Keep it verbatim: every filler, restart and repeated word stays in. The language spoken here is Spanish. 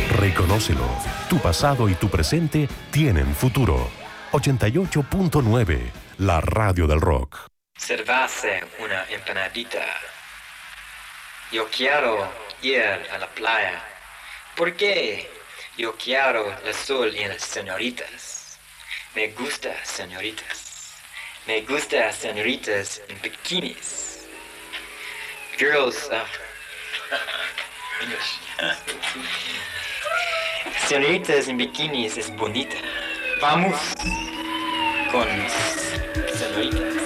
Reconócelo. Tu pasado y tu presente tienen futuro. ochenta y ocho punto nueve, la radio del rock. Servirse una empanadita. Yo quiero ir a la playa. ¿Por qué? Yo quiero el sol y las señoritas. Me gusta señoritas. Me gusta señoritas en bikinis. Girls, uh, English. Señoritas en bikinis es bonita. Vamos con señoritas.